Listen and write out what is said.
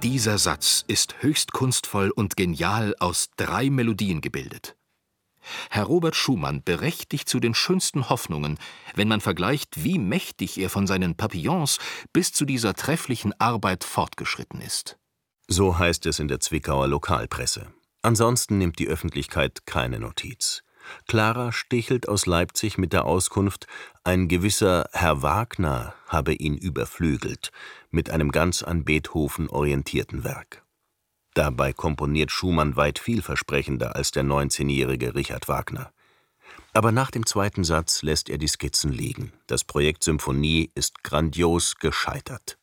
Dieser Satz ist höchst kunstvoll und genial aus 3 Melodien gebildet. Herr Robert Schumann berechtigt zu den schönsten Hoffnungen, wenn man vergleicht, wie mächtig er von seinen Papillons bis zu dieser trefflichen Arbeit fortgeschritten ist. So heißt es in der Zwickauer Lokalpresse. Ansonsten nimmt die Öffentlichkeit keine Notiz. Clara stichelt aus Leipzig mit der Auskunft, ein gewisser Herr Wagner habe ihn überflügelt, mit einem ganz an Beethoven orientierten Werk. Dabei komponiert Schumann weit vielversprechender als der 19-jährige Richard Wagner. Aber nach dem 2. Satz lässt er die Skizzen liegen. Das Projekt Symphonie ist grandios gescheitert.